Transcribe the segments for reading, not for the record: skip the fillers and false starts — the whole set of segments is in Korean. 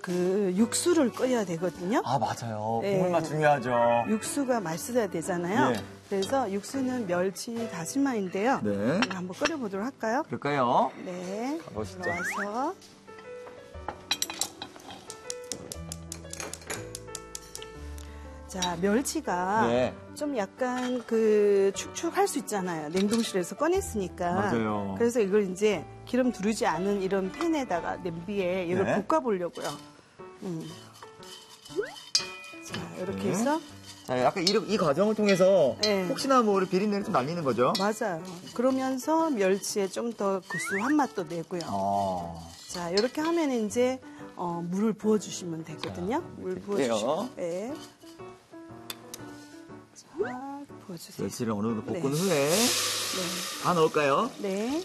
그 육수를 끓여야 되거든요. 아, 맞아요. 네. 국물 맛 중요하죠. 육수가 맛있어야 되잖아요. 네. 그래서 육수는 멸치 다시마인데요. 네. 한번 끓여보도록 할까요? 그럴까요? 네. 가보시죠. 들어와서. 자, 멸치가 네. 좀 약간 그 축축할 수 있잖아요. 냉동실에서 꺼냈으니까. 맞아요. 그래서 이걸 이제 기름 두르지 않은 이런 팬에다가 냄비에 이걸 네. 볶아보려고요. 자, 이렇게 네. 해서. 자, 약간 이 과정을 통해서 네. 혹시나 뭐 비린내를 좀 날리는 거죠? 맞아요. 그러면서 멸치에 좀 더 구수한 맛도 내고요. 자, 이렇게 하면 이제 물을 부어주시면 되거든요. 물 부어주시고. 네. 자, 부어주세요. 멸치를 어느 정도 볶은 네. 후에 네. 다 넣을까요? 네.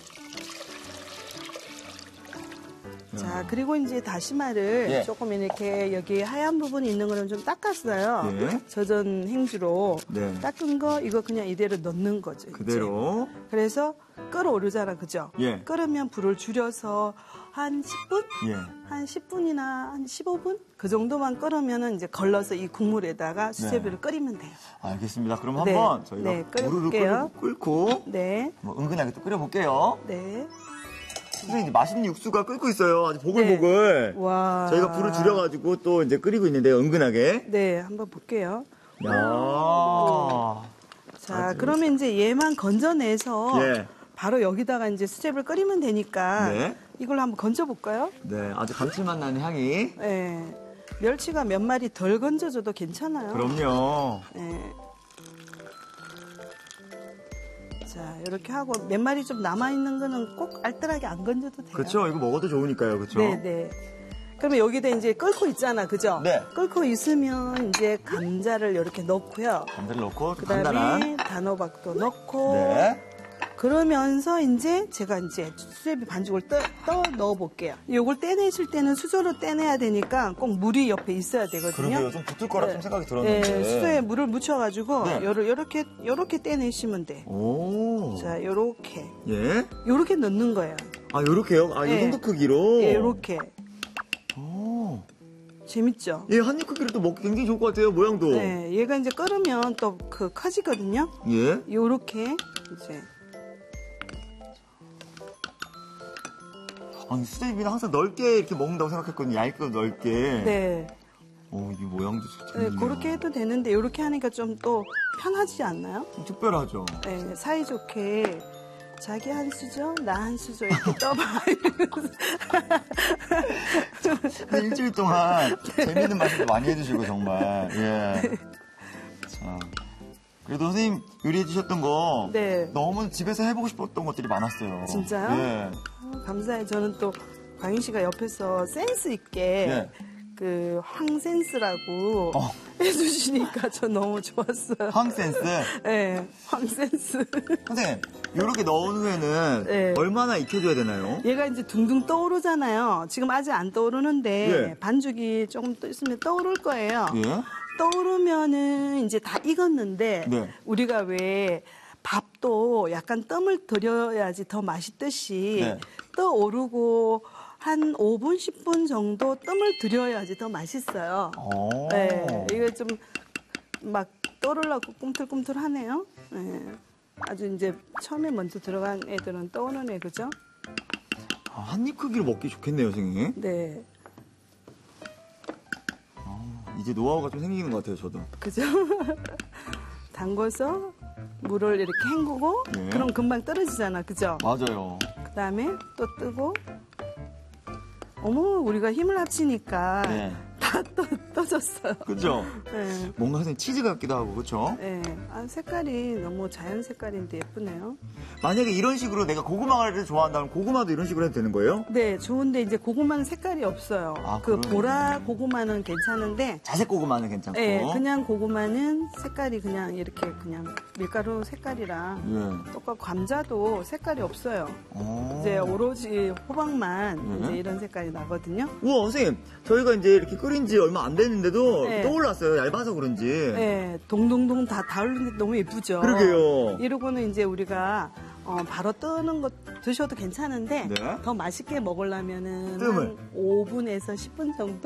자, 그리고 이제 다시마를 예. 조금 이렇게 여기 하얀 부분이 있는 거는 좀 닦았어요. 예. 젖은 행주로. 네. 닦은 거 이거 그냥 이대로 넣는 거죠. 그대로. 이제. 그래서 끓어오르잖아, 그죠? 예. 끓으면 불을 줄여서 한 10분? 예. 한 10분이나 한 15분? 그 정도만 끓으면 이제 걸러서 이 국물에다가 수제비를 끓이면 돼요. 알겠습니다. 그럼 네. 한번 저희가 네, 물을 끓여볼게요. 끓고 네. 뭐 은근하게 또 끓여볼게요. 네. 선생님, 이제 맛있는 육수가 끓고 있어요. 아주 보글보글. 네. 와. 저희가 불을 줄여가지고 또 이제 끓이고 있는데요, 은근하게. 네, 한번 볼게요. 야. 자, 그러면 이제 얘만 건져내서 예. 바로 여기다가 이제 수제비를 끓이면 되니까 네. 이걸로 한번 건져볼까요? 네, 아주 감칠맛 나는 향이. 네. 멸치가 몇 마리 덜 건져줘도 괜찮아요. 그럼요. 네. 자, 이렇게 하고 몇 마리 좀 남아있는 거는 꼭 알뜰하게 안 건져도 돼요. 그렇죠. 이거 먹어도 좋으니까요. 그렇죠. 네네. 그러면 여기다 이제 끓고 있잖아. 그죠? 네. 끓고 있으면 이제 감자를 이렇게 넣고요. 감자를 넣고 그 간단한. 다음에 단호박도 넣고. 네. 그러면서 이제 제가 이제 수제비 반죽을 떠 넣어볼게요. 요걸 떼내실 때는 수저로 떼내야 되니까 꼭 물이 옆에 있어야 되거든요. 그러게요. 좀 붙을 거라 네. 좀 생각이 들었는데. 네, 수저에 물을 묻혀가지고 네. 요렇게 떼내시면 돼. 오. 자, 요렇게. 예. 요렇게 넣는 거예요. 아, 요렇게요? 아, 이 네. 정도 크기로? 예, 요렇게. 오. 재밌죠? 예, 한입 크기로 또 먹기 굉장히 좋을 것 같아요, 모양도. 네, 얘가 이제 끓으면 또 커지거든요. 예. 요렇게 이제. 아니, 수제비는 항상 넓게 이렇게 먹는다고 생각했거든요. 얇게 넓게. 네. 오, 이 모양도 네, 재밌네요. 그렇게 해도 되는데 이렇게 하니까 좀 또 편하지 않나요? 좀 특별하죠. 네, 사이좋게 자기 한 수저, 나 한 수저 이렇게 떠봐. 한 일주일 동안 재밌는 말씀도 많이 해주시고 정말. 예. 자, 그래도 선생님 요리해 주셨던 거 네. 너무 집에서 해보고 싶었던 것들이 많았어요. 진짜요? 예. 감사해요. 저는 또 광희 씨가 옆에서 센스 있게 네. 그 황센스라고 해주시니까 저 너무 좋았어요. 황센스. 네, 황센스. 선생님, 이렇게 넣은 후에는 네. 얼마나 익혀줘야 되나요? 얘가 이제 둥둥 떠오르잖아요. 지금 아직 안 떠오르는데 예. 반죽이 조금 또 있으면 떠오를 거예요. 예. 떠오르면은 이제 다 익었는데 네. 우리가 왜 밥도 약간 뜸을 들여야지 더 맛있듯이 네. 떠오르고 한 5분, 10분 정도 뜸을 들여야지 더 맛있어요. 오. 네, 이거 좀 막 떠오르려고 꿈틀꿈틀하네요. 네. 아주 이제 처음에 먼저 들어간 애들은 떠오르네, 그죠? 아, 한입 크기로 먹기 좋겠네요, 선생님. 네, 이제 노하우가 좀 생기는 것 같아요, 저도. 그죠? 담궈서 물을 이렇게 헹구고 네. 그럼 금방 떨어지잖아, 그죠? 맞아요. 그 다음에 또 뜨고 어머, 우리가 힘을 합치니까 네. 다 떠졌어요. 그죠? 네. 뭔가 선생님 치즈 같기도 하고, 그렇죠? 네. 아, 색깔이 너무 자연 색깔인데 예쁘네요. 만약에 이런 식으로 내가 고구마를 좋아한다면 고구마도 이런 식으로 해도 되는 거예요? 네, 좋은데 이제 고구마는 색깔이 없어요. 아, 그 그러네. 보라 고구마는 괜찮은데 자색 고구마는 괜찮고. 네, 그냥 고구마는 색깔이 그냥 이렇게 그냥 밀가루 색깔이랑 예. 똑같고 감자도 색깔이 없어요. 오. 이제 오로지 호박만 네. 이제 이런 색깔이 나거든요. 우와, 선생님. 저희가 이제 이렇게 끓인 지 얼마 안 됐는데도 네. 떠올랐어요. 얇아서 그런지. 네, 동동동 다 닿는데 너무 예쁘죠. 그러게요. 이러고는 이제 우리가 바로 뜨는 거 드셔도 괜찮은데 네. 더 맛있게 먹으려면은 뜸을. 한 5분에서 10분 정도